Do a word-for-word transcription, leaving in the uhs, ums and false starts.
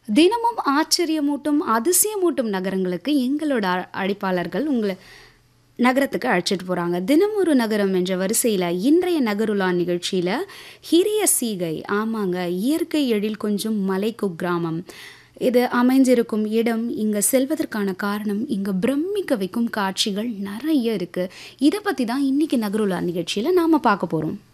தினமும் ஆச்சரியமூட்டும், அதிசயமூட்டும் நகரங்களுக்கு எங்களோட அ அழைப்பாளர்கள் உங்கள நகரத்துக்கு அழைச்சிட்டு போறாங்க. தினம் ஒரு நகரம் என்ற வரிசையில இன்றைய நகருலா நிகழ்ச்சியில ஹிரிய சீகை ஆமாங்க. இயற்கை எழில் கொஞ்சும் மலை குக்கிராமம். இது அமைஞ்சிருக்கும் இடம், இங்க செல்வதற்கான காரணம், இங்க பிரமிக்க வைக்கும் காட்சிகள் நெறைய இருக்கு. இத பத்தி தான் இன்னைக்கு நகருலா நிகழ்ச்சியில நாம பார்க்க போறோம்.